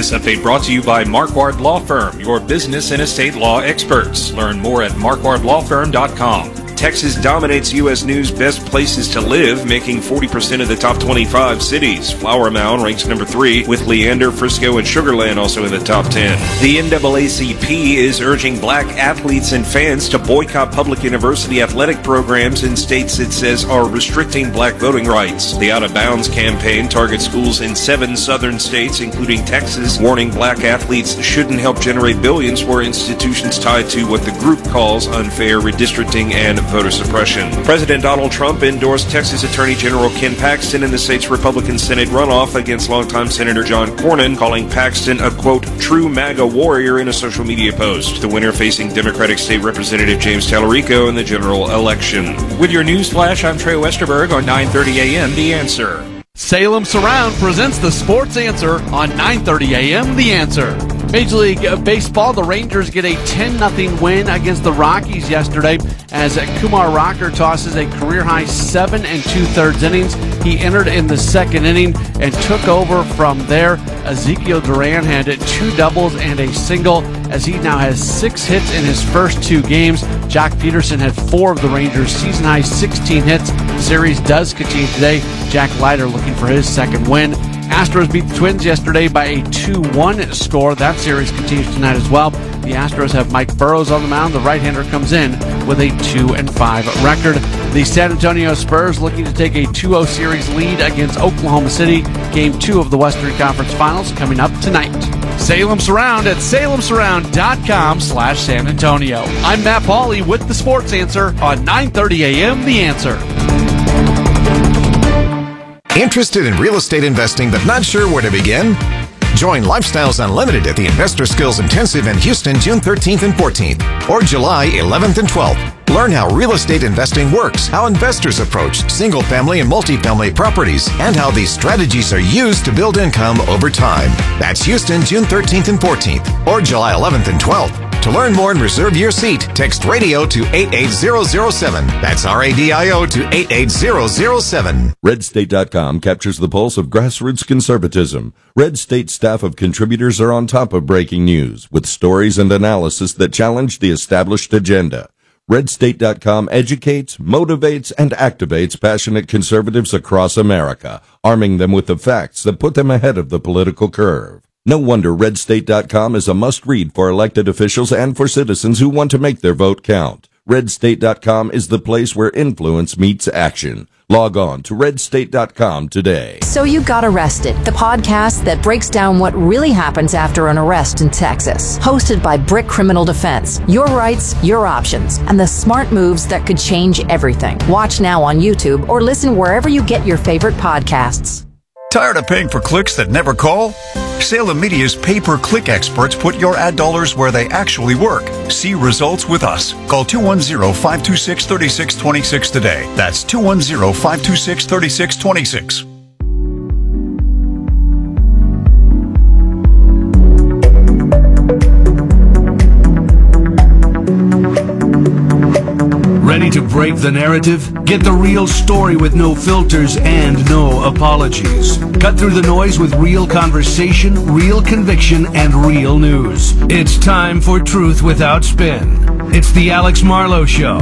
This update brought to you by Marquardt Law Firm, your business and estate law experts. Learn more at marquardtlawfirm.com. Texas dominates U.S. News Best Places to Live, making 40% of the top 25 cities. Flower Mound ranks number 3, with Leander, Frisco, and Sugar Land also in the top 10. The NAACP is urging black athletes and fans to boycott public university athletic programs in states it says are restricting black voting rights. The Out of Bounds campaign targets schools in 7 southern states, including Texas, warning black athletes shouldn't help generate billions for institutions tied to what the group calls unfair redistricting and voter suppression. President Donald Trump endorsed Texas Attorney General Ken Paxton in the state's Republican Senate runoff against longtime Senator John Cornyn, calling Paxton a, quote, true MAGA warrior in a social media post. The winner facing Democratic State Representative James Tallarico in the general election. With your news flash, I'm Trey Westerberg on 9:30 a.m. The Answer. Salem Surround presents the Sports Answer on 9:30 a.m. The Answer. Major League Baseball, the Rangers get a 10-0 win against the Rockies yesterday as Kumar Rocker tosses a career-high 7 2/3 innings. He entered in the second inning and took over from there. Ezekiel Duran had 2 doubles and a single as he now has 6 hits in his first 2 games. Jock Peterson had 4 of the Rangers' season-high 16 hits. The series does continue today. Jack Leiter looking for his second win. Astros beat the Twins yesterday by a 2-1 score. That series continues tonight as well. The Astros have Mike Burrows on the mound. The right-hander comes in with a 2-5 record. The San Antonio Spurs looking to take a 2-0 series lead against Oklahoma City. Game 2 of the Western Conference Finals coming up tonight. Salem Surround at salemsurround.com/San Antonio. I'm Matt Pauley with the Sports Answer on 9:30 a.m. The Answer. Interested in real estate investing but not sure where to begin? Join Lifestyles Unlimited at the Investor Skills Intensive in Houston June 13th and 14th or July 11th and 12th. Learn how real estate investing works, how investors approach single-family and multifamily properties, and how these strategies are used to build income over time. That's Houston June 13th and 14th or July 11th and 12th. To learn more and reserve your seat, text radio to 88007. That's RADIO to 88007. RedState.com captures the pulse of grassroots conservatism. Red State staff of contributors are on top of breaking news with stories and analysis that challenge the established agenda. RedState.com educates, motivates, and activates passionate conservatives across America, arming them with the facts that put them ahead of the political curve. No wonder RedState.com is a must-read for elected officials and for citizens who want to make their vote count. RedState.com is the place where influence meets action. Log on to RedState.com today. So You Got Arrested, the podcast that breaks down what really happens after an arrest in Texas. Hosted by Brick Criminal Defense. Your rights, your options, and the smart moves that could change everything. Watch now on YouTube or listen wherever you get your favorite podcasts. Tired of paying for clicks that never call? Salem Media's pay-per-click experts put your ad dollars where they actually work. See results with us. Call 210-526-3626 today. That's 210-526-3626. Ready to break the narrative? Get the real story with no filters and no apologies. Cut through the noise with real conversation, real conviction, and real news. It's time for Truth Without Spin. It's the Alex Marlowe Show.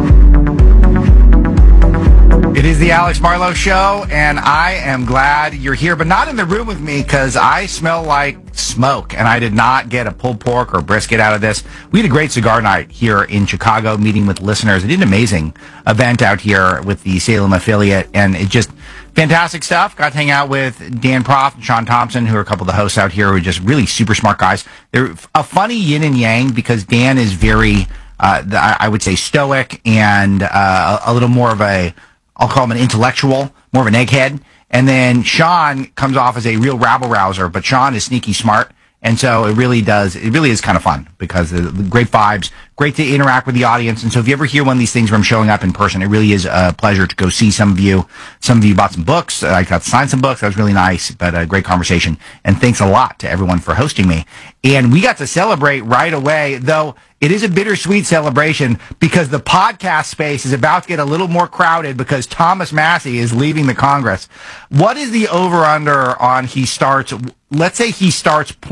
It is the Alex Marlowe Show, and I am glad you're here, but not in the room with me because I smell like smoke, and I did not get a pulled pork or brisket out of this. We had a great cigar night here in Chicago, meeting with listeners. I did an amazing event out here with the Salem affiliate, and it just fantastic stuff. Got to hang out with Dan Proft and Sean Thompson, who are a couple of the hosts out here who are just really super smart guys. They're a funny yin and yang because Dan is very, I would say, stoic and a little more of a, I'll call him an intellectual, more of an egghead. And then Sean comes off as a real rabble-rouser, but Sean is sneaky smart. And so it really is kind of fun because the great vibes, great to interact with the audience. And so if you ever hear one of these things where I'm showing up in person, it really is a pleasure to go see some of you. Some of you bought some books. I got to sign some books. That was really nice, but a great conversation. And thanks a lot to everyone for hosting me. And we got to celebrate right away, though it is a bittersweet celebration because the podcast space is about to get a little more crowded because Thomas Massie is leaving the Congress. What is the over-under on let's say he starts